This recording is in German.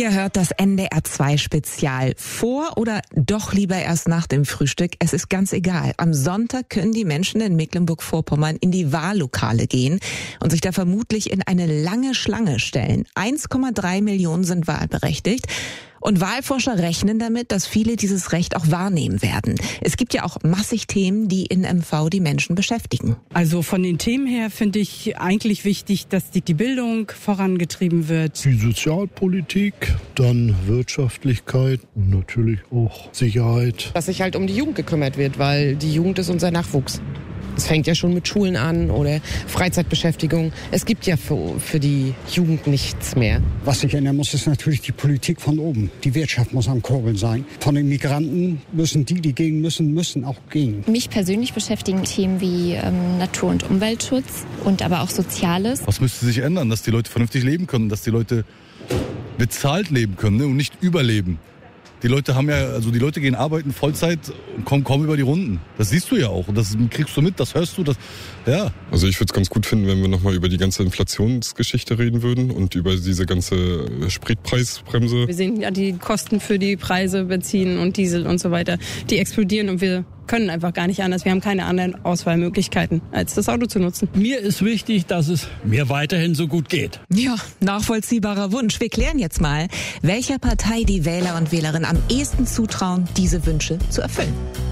Ihr hört das NDR2-Spezial. Vor oder doch lieber erst nach dem Frühstück? Es ist ganz egal. Am Sonntag können die Menschen in Mecklenburg-Vorpommern in die Wahllokale gehen und sich da vermutlich in eine lange Schlange stellen. 1,3 Millionen sind wahlberechtigt. Und Wahlforscher rechnen damit, dass viele dieses Recht auch wahrnehmen werden. Es gibt ja auch massig Themen, die in MV die Menschen beschäftigen. Also von den Themen her finde ich eigentlich wichtig, dass die Bildung vorangetrieben wird. Die Sozialpolitik, dann Wirtschaftlichkeit und natürlich auch Sicherheit. Dass sich halt um die Jugend gekümmert wird, weil die Jugend ist unser Nachwuchs. Es fängt ja schon mit Schulen an oder Freizeitbeschäftigung. Es gibt ja für die Jugend nichts mehr. Was sich ändern muss, ist natürlich die Politik von oben. Die Wirtschaft muss am Kurbeln sein. Von den Migranten müssen die gehen müssen auch gehen. Mich persönlich beschäftigen Themen wie Natur- und Umweltschutz und aber auch Soziales. Was müsste sich ändern, dass die Leute vernünftig leben können, dass die Leute bezahlt leben können, ne, und nicht überleben? Die Leute die Leute gehen arbeiten Vollzeit und kommen kaum über die Runden. Das siehst du ja auch und das kriegst du mit, das hörst du, ja. Also ich würde es ganz gut finden, wenn wir nochmal über die ganze Inflationsgeschichte reden würden und über diese ganze Spritpreisbremse. Wir sehen ja die Kosten für die Preise, Benzin und Diesel und so weiter, die explodieren und wir können einfach gar nicht anders. Wir haben keine anderen Auswahlmöglichkeiten, als das Auto zu nutzen. Mir ist wichtig, dass es mir weiterhin so gut geht. Ja, nachvollziehbarer Wunsch. Wir klären jetzt mal, welcher Partei die Wähler und Wählerinnen am ehesten zutrauen, diese Wünsche zu erfüllen.